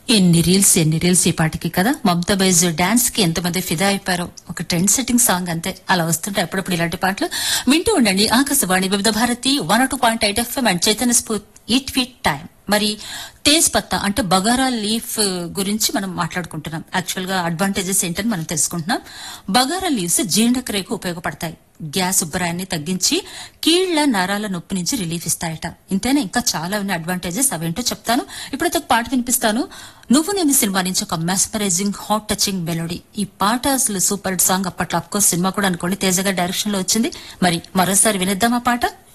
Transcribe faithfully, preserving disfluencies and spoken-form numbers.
ఎన్ని రీల్స్ ఎన్ని రీల్స్ ఈ పాటికి కదా. మమతా బైజ్ డాన్స్ కి ఎంతమంది ఫిదా అయిపోయారో. ఒక ట్రెండ్ సెట్టింగ్ సాంగ్ అంతే. అలా వస్తుంటే అప్పుడప్పుడు ఇలాంటి పాటలు వింటూ ఉండండి. ఆకాశవాణి వివిధ Bharati one two point eight FM and Chaitanya స్ఫూర్తి ఈట్ ఫీట్ టైం. మరి తేజ్ పత్తా అంటే బగారా లీఫ్ గురించి మనం మాట్లాడుకుంటున్నాం. యాక్చువల్ గా అడ్వాంటేజెస్ ఏంటని మనం తెలుసుకుంటున్నాం. బగారా లీవ్స్ జీర్ణక్రియకు ఉపయోగపడతాయి. గ్యాస్ ఉబ్బరాన్ని తగ్గించి కీళ్ల నరాల నొప్పి నుంచి రిలీఫ్ ఇస్తాయట. ఇంతేనా, ఇంకా చాలా ఉన్న అడ్వాంటేజెస్ అవేంటో చెప్తాను. ఇప్పుడైతే ఒక పాట వినిపిస్తాను. నువ్వు నేను సినిమా నుంచి ఒక మెస్మరైజింగ్ హాట్ టచింగ్ మెలోడీ. ఈ పాట అసలు సూపర్ హిట్ సాంగ్. అప్పట్లో అఫ్కోర్స్ సినిమా కూడా అనుకోండి తేజ గారి డైరెక్షన్ లో వచ్చింది. మరి మరోసారి వినిద్దాం ఆ పాట.